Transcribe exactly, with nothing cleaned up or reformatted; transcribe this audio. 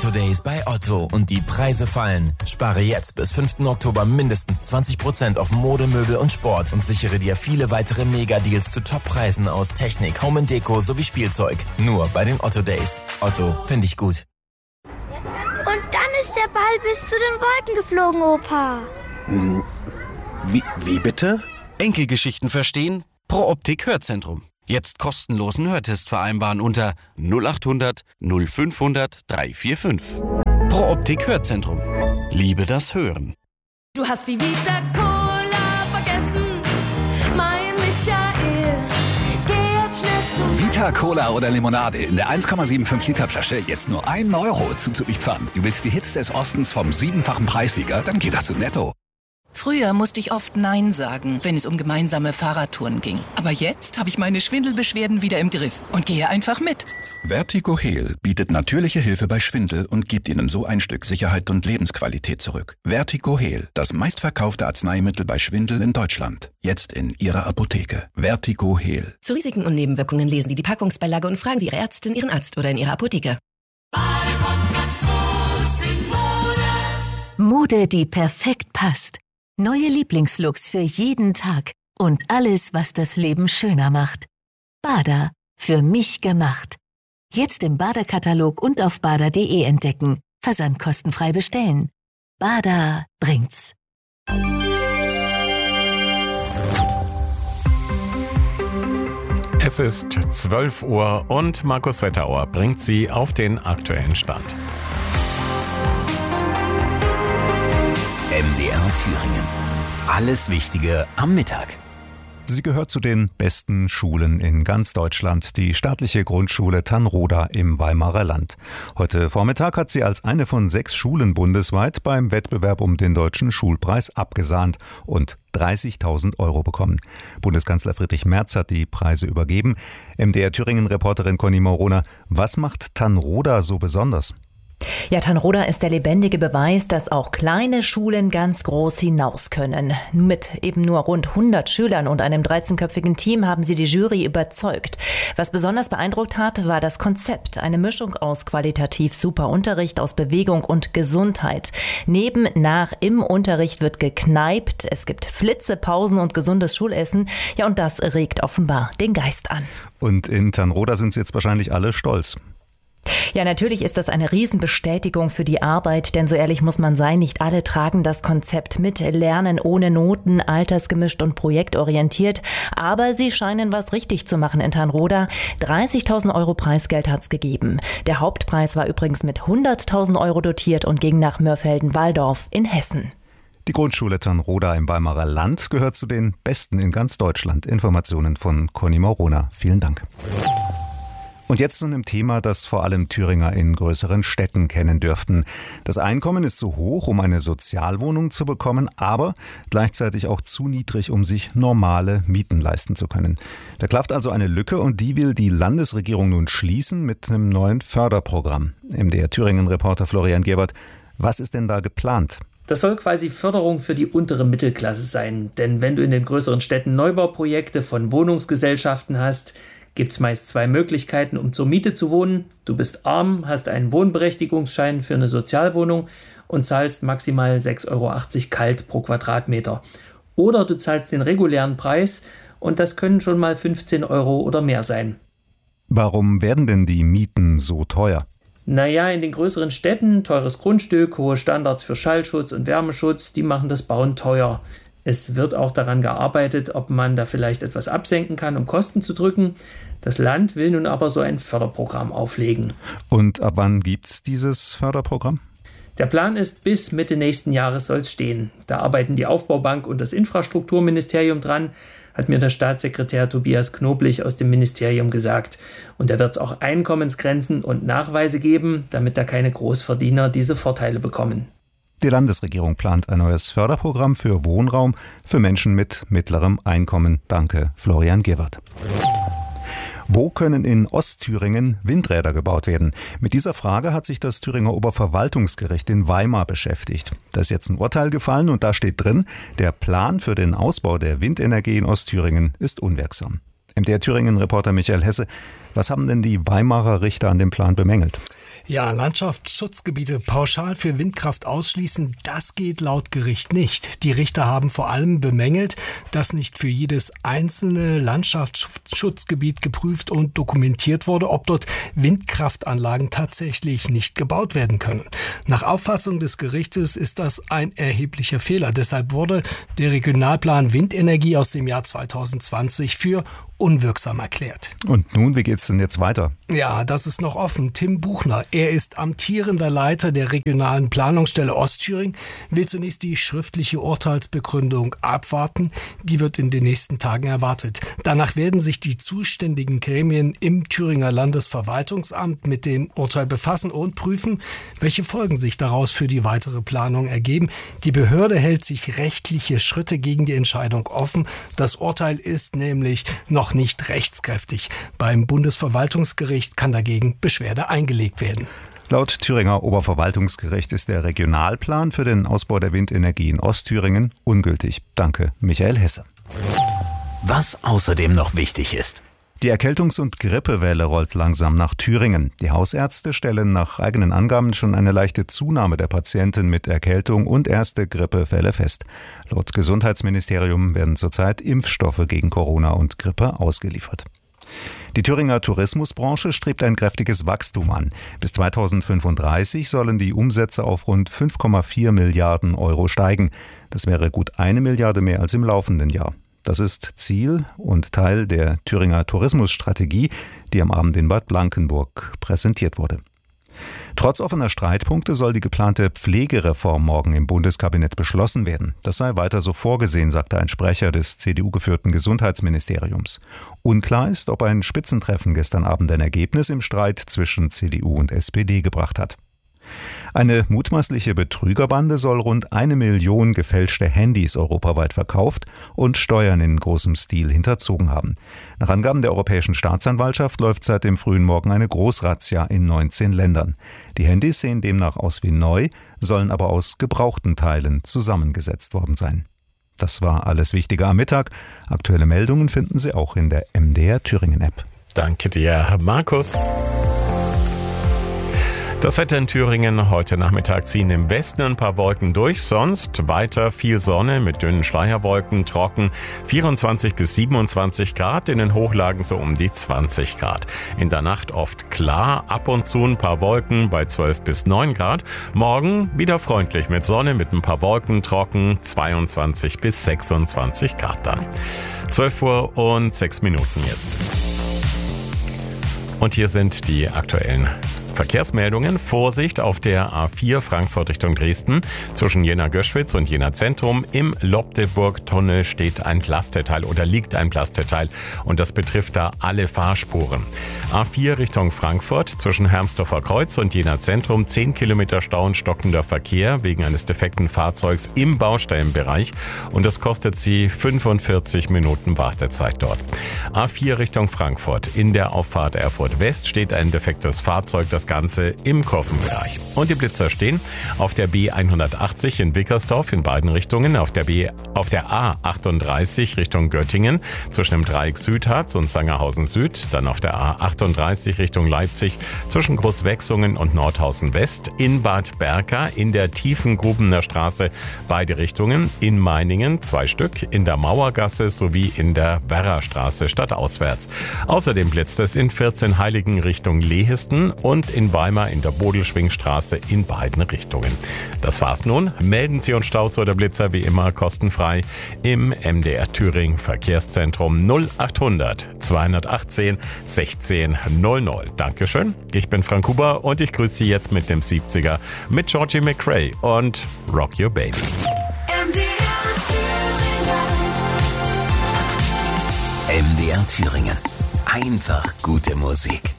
Otto Days bei Otto und die Preise fallen. Spare jetzt bis fünften Oktober mindestens zwanzig Prozent auf Mode, Möbel und Sport und sichere dir viele weitere Mega-Deals zu Top-Preisen aus Technik, Home und Deko sowie Spielzeug. Nur bei den Otto Days. Otto, finde ich gut. Und dann ist der Ball bis zu den Wolken geflogen, Opa. Hm, wie, wie bitte? Enkelgeschichten verstehen? Pro Optik Hörzentrum. Jetzt kostenlosen Hörtest vereinbaren unter null acht hundert null fünfhundert dreihundertfünfundvierzig. Pro Optik Hörzentrum. Liebe das Hören. Du hast die Vita Cola vergessen, mein Michael. Geh jetzt schnell zu Vita Cola oder Limonade in der eins Komma fünfundsiebzig Liter Flasche jetzt nur ein Euro Zuzüglich-Pfand. Du willst die Hits des Ostens vom siebenfachen Preissieger? Dann geht das zu Netto. Früher musste ich oft Nein sagen, wenn es um gemeinsame Fahrradtouren ging. Aber jetzt habe ich meine Schwindelbeschwerden wieder im Griff und gehe einfach mit. Vertigo Heal bietet natürliche Hilfe bei Schwindel und gibt Ihnen so ein Stück Sicherheit und Lebensqualität zurück. Vertigo Heal, das meistverkaufte Arzneimittel bei Schwindel in Deutschland. Jetzt in Ihrer Apotheke. Vertigo Heal. Zu Risiken und Nebenwirkungen lesen Sie die Packungsbeilage und fragen Sie Ihre Ärztin, Ihren Arzt oder in Ihrer Apotheke. Mode, die perfekt passt. Neue Lieblingslooks für jeden Tag und alles, was das Leben schöner macht. Bada, für mich gemacht. Jetzt im Bada-Katalog und auf bada punkt de entdecken. Versand kostenfrei bestellen. Bada bringt's. Es ist zwölf Uhr und Markus Wetterauer bringt Sie auf den aktuellen Stand. M D R Thüringen. Alles Wichtige am Mittag. Sie gehört zu den besten Schulen in ganz Deutschland, die staatliche Grundschule Tanroda im Weimarer Land. Heute Vormittag hat sie als eine von sechs Schulen bundesweit beim Wettbewerb um den Deutschen Schulpreis abgesahnt und dreißigtausend Euro bekommen. Bundeskanzler Friedrich Merz hat die Preise übergeben. M D R Thüringen-Reporterin Conny Morona, was macht Tanroda so besonders? Ja, Tanroda ist der lebendige Beweis, dass auch kleine Schulen ganz groß hinaus können. Mit eben nur rund hundert Schülern und einem dreizehnköpfigen Team haben sie die Jury überzeugt. Was besonders beeindruckt hat, war das Konzept. Eine Mischung aus qualitativ super Unterricht, aus Bewegung und Gesundheit. Neben, nach, im Unterricht wird gekneipt. Es gibt Flitze, Pausen und gesundes Schulessen. Ja, und das regt offenbar den Geist an. Und in Tanroda sind jetzt wahrscheinlich alle stolz. Ja, natürlich ist das eine Riesenbestätigung für die Arbeit, denn so ehrlich muss man sein, nicht alle tragen das Konzept mit. Lernen ohne Noten, altersgemischt und projektorientiert. Aber sie scheinen was richtig zu machen in Tanroda. dreißigtausend Euro Preisgeld hat's gegeben. Der Hauptpreis war übrigens mit hunderttausend Euro dotiert und ging nach Mörfelden-Walldorf in Hessen. Die Grundschule Tanroda im Weimarer Land gehört zu den besten in ganz Deutschland. Informationen von Conny Morona. Vielen Dank. Und jetzt zu einem Thema, das vor allem Thüringer in größeren Städten kennen dürften. Das Einkommen ist zu hoch, um eine Sozialwohnung zu bekommen, aber gleichzeitig auch zu niedrig, um sich normale Mieten leisten zu können. Da klafft also eine Lücke und die will die Landesregierung nun schließen mit einem neuen Förderprogramm. M D R Thüringen-Reporter Florian Gewert, was ist denn da geplant? Das soll quasi Förderung für die untere Mittelklasse sein. Denn wenn du in den größeren Städten Neubauprojekte von Wohnungsgesellschaften hast, gibt es meist zwei Möglichkeiten, um zur Miete zu wohnen. Du bist arm, hast einen Wohnberechtigungsschein für eine Sozialwohnung und zahlst maximal sechs Euro achtzig kalt pro Quadratmeter. Oder du zahlst den regulären Preis und das können schon mal fünfzehn Euro oder mehr sein. Warum werden denn die Mieten so teuer? Naja, in den größeren Städten, teures Grundstück, hohe Standards für Schallschutz und Wärmeschutz, die machen das Bauen teuer. Es wird auch daran gearbeitet, ob man da vielleicht etwas absenken kann, um Kosten zu drücken. Das Land will nun aber so ein Förderprogramm auflegen. Und ab wann gibt's dieses Förderprogramm? Der Plan ist, bis Mitte nächsten Jahres soll es stehen. Da arbeiten die Aufbaubank und das Infrastrukturministerium dran, hat mir der Staatssekretär Tobias Knoblich aus dem Ministerium gesagt. Und da wird es auch Einkommensgrenzen und Nachweise geben, damit da keine Großverdiener diese Vorteile bekommen. Die Landesregierung plant ein neues Förderprogramm für Wohnraum für Menschen mit mittlerem Einkommen. Danke, Florian Gewert. Wo können in Ostthüringen Windräder gebaut werden? Mit dieser Frage hat sich das Thüringer Oberverwaltungsgericht in Weimar beschäftigt. Da ist jetzt ein Urteil gefallen und da steht drin, der Plan für den Ausbau der Windenergie in Ostthüringen ist unwirksam. M D R Thüringen-Reporter Michael Hesse, was haben denn die Weimarer Richter an dem Plan bemängelt? Ja, Landschaftsschutzgebiete pauschal für Windkraft ausschließen, das geht laut Gericht nicht. Die Richter haben vor allem bemängelt, dass nicht für jedes einzelne Landschaftsschutzgebiet geprüft und dokumentiert wurde, ob dort Windkraftanlagen tatsächlich nicht gebaut werden können. Nach Auffassung des Gerichtes ist das ein erheblicher Fehler. Deshalb wurde der Regionalplan Windenergie aus dem Jahr zweitausendzwanzig für unwirksam erklärt. Und nun, wie geht's denn jetzt weiter? Ja, das ist noch offen. Tim Buchner, er ist amtierender Leiter der regionalen Planungsstelle Ostthüringen, will zunächst die schriftliche Urteilsbegründung abwarten. Die wird in den nächsten Tagen erwartet. Danach werden sich die zuständigen Gremien im Thüringer Landesverwaltungsamt mit dem Urteil befassen und prüfen, welche Folgen sich daraus für die weitere Planung ergeben. Die Behörde hält sich rechtliche Schritte gegen die Entscheidung offen. Das Urteil ist nämlich noch nicht rechtskräftig. Beim Bundesverwaltungsgericht kann dagegen Beschwerde eingelegt werden. Laut Thüringer Oberverwaltungsgericht ist der Regionalplan für den Ausbau der Windenergie in Ostthüringen ungültig. Danke, Michael Hesse. Was außerdem noch wichtig ist. Die Erkältungs- und Grippewelle rollt langsam nach Thüringen. Die Hausärzte stellen nach eigenen Angaben schon eine leichte Zunahme der Patienten mit Erkältung und erste Grippefälle fest. Laut Gesundheitsministerium werden zurzeit Impfstoffe gegen Corona und Grippe ausgeliefert. Die Thüringer Tourismusbranche strebt ein kräftiges Wachstum an. Bis zweitausendfünfunddreißig sollen die Umsätze auf rund fünf Komma vier Milliarden Euro steigen. Das wäre gut eine Milliarde mehr als im laufenden Jahr. Das ist Ziel und Teil der Thüringer Tourismusstrategie, die am Abend in Bad Blankenburg präsentiert wurde. Trotz offener Streitpunkte soll die geplante Pflegereform morgen im Bundeskabinett beschlossen werden. Das sei weiter so vorgesehen, sagte ein Sprecher des C D U-geführten Gesundheitsministeriums. Unklar ist, ob ein Spitzentreffen gestern Abend ein Ergebnis im Streit zwischen C D U und S P D gebracht hat. Eine mutmaßliche Betrügerbande soll rund eine Million gefälschte Handys europaweit verkauft und Steuern in großem Stil hinterzogen haben. Nach Angaben der Europäischen Staatsanwaltschaft läuft seit dem frühen Morgen eine Großrazzia in neunzehn Ländern. Die Handys sehen demnach aus wie neu, sollen aber aus gebrauchten Teilen zusammengesetzt worden sein. Das war alles Wichtige am Mittag. Aktuelle Meldungen finden Sie auch in der M D R Thüringen App. Danke dir, Markus. Das Wetter in Thüringen: Heute Nachmittag ziehen im Westen ein paar Wolken durch, sonst weiter viel Sonne mit dünnen Schleierwolken, trocken, vierundzwanzig bis siebenundzwanzig Grad, in den Hochlagen so um die zwanzig Grad. In der Nacht oft klar, ab und zu ein paar Wolken bei zwölf bis neun Grad. Morgen wieder freundlich mit Sonne, mit ein paar Wolken, trocken, zweiundzwanzig bis sechsundzwanzig Grad dann. zwölf Uhr und sechs Minuten jetzt. Und hier sind die aktuellen Verkehrsmeldungen. Vorsicht auf der A vier Frankfurt Richtung Dresden. Zwischen Jena-Göschwitz und Jena Zentrum im Lobdeburg-Tunnel steht ein Plasteteil oder liegt ein Plasteteil und das betrifft da alle Fahrspuren. A vier Richtung Frankfurt zwischen Hermsdorfer Kreuz und Jena Zentrum zehn Kilometer Stau und stockender Verkehr wegen eines defekten Fahrzeugs im Baustellenbereich und das kostet Sie fünfundvierzig Minuten Wartezeit dort. A vier Richtung Frankfurt in der Auffahrt Erfurt West steht ein defektes Fahrzeug, das Ganze im Kurvenbereich. Und die Blitzer stehen auf der B hundertachtzig in Wickersdorf in beiden Richtungen, auf der B, auf der A achtunddreißig Richtung Göttingen zwischen dem Dreieck Südharz und Sangerhausen Süd, dann auf der A achtunddreißig Richtung Leipzig zwischen Großwechsungen und Nordhausen West, in Bad Berka in der Tiefengrubener Straße beide Richtungen, in Meiningen zwei Stück, in der Mauergasse sowie in der Werrastraße stadtauswärts. Außerdem blitzt es in vierzehnheiligen Richtung Lehesten und in Weimar in der Bodelschwingstraße in beiden Richtungen. Das war's nun. Melden Sie uns Staus oder Blitzer wie immer kostenfrei im M D R Thüringen Verkehrszentrum null achthundert zweihundertachtzehn sechzehn null null. Dankeschön. Ich bin Frank Huber und ich grüße Sie jetzt mit dem siebziger mit Georgie McRae und Rock Your Baby. M D R Thüringen. M D R Thüringen. Einfach gute Musik.